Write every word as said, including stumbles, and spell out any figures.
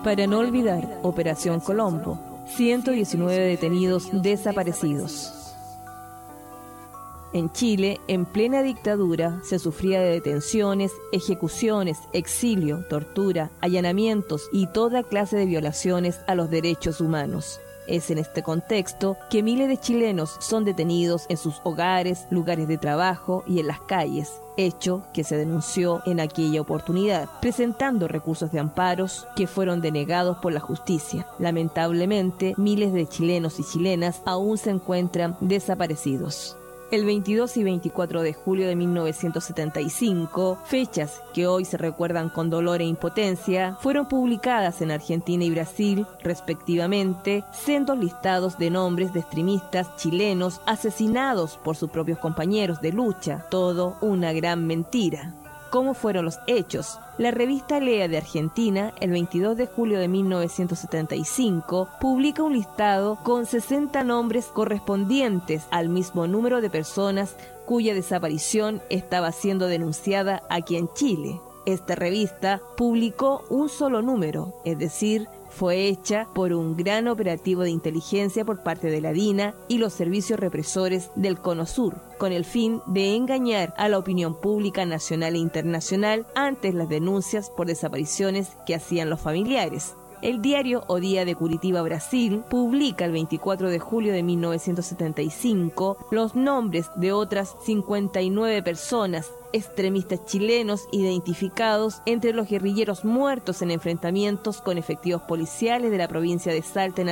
Para no olvidar, Operación Colombo, ciento diecinueve detenidos desaparecidos. En Chile, en plena dictadura, se sufría de detenciones, ejecuciones, exilio, tortura, allanamientos y toda clase de violaciones a los derechos humanos. Es en este contexto que miles de chilenos son detenidos en sus hogares, lugares de trabajo y en las calles, hecho que se denunció en aquella oportunidad, presentando recursos de amparos que fueron denegados por la justicia. Lamentablemente, miles de chilenos y chilenas aún se encuentran desaparecidos. El veintidós y veinticuatro de julio de mil novecientos setenta y cinco, fechas que hoy se recuerdan con dolor e impotencia, fueron publicadas en Argentina y Brasil, respectivamente, sendos listados de nombres de extremistas chilenos asesinados por sus propios compañeros de lucha. Todo una gran mentira. ¿Cómo fueron los hechos? La revista Lea de Argentina, el veintidós de julio de mil novecientos setenta y cinco, publica un listado con sesenta nombres correspondientes al mismo número de personas cuya desaparición estaba siendo denunciada aquí en Chile. Esta revista publicó un solo número, es decir, fue hecha por un gran operativo de inteligencia por parte de la DINA y los servicios represores del Cono Sur, con el fin de engañar a la opinión pública nacional e internacional ante las denuncias por desapariciones que hacían los familiares. El diario O Dia de Curitiba, Brasil, publica el veinticuatro de julio de mil novecientos setenta y cinco los nombres de otras cincuenta y nueve personas, extremistas chilenos identificados entre los guerrilleros muertos en enfrentamientos con efectivos policiales de la provincia de Salta en